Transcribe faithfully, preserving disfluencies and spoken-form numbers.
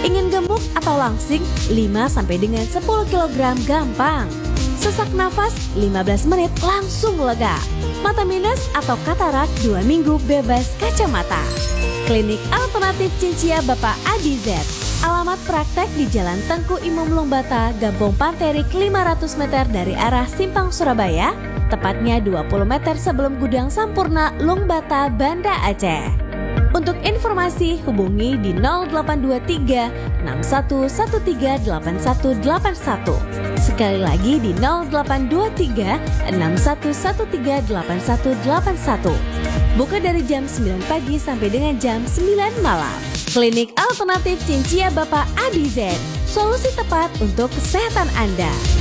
Ingin gemuk atau langsing, lima sampai dengan sepuluh kilogram gampang. Sesak nafas, lima belas menit langsung lega. Mata minus atau katarak, dua minggu bebas kacamata. Klinik Alternatif Cincia Bapak Adi Z. Alamat praktek di Jalan Tengku Imam Longbata, Gampong Panterik, lima ratus meter dari arah Simpang Surabaya, tepatnya dua puluh meter sebelum Gudang Sampurna, Longbata, Banda Aceh. Untuk informasi hubungi di nol delapan dua tiga enam satu satu tiga delapan satu delapan satu. Sekali lagi di nol delapan dua tiga enam satu satu tiga delapan satu delapan satu. Buka dari jam sembilan pagi sampai dengan jam sembilan malam. Klinik Alternatif Cincia Bapak Adi Z. Solusi tepat untuk kesehatan Anda.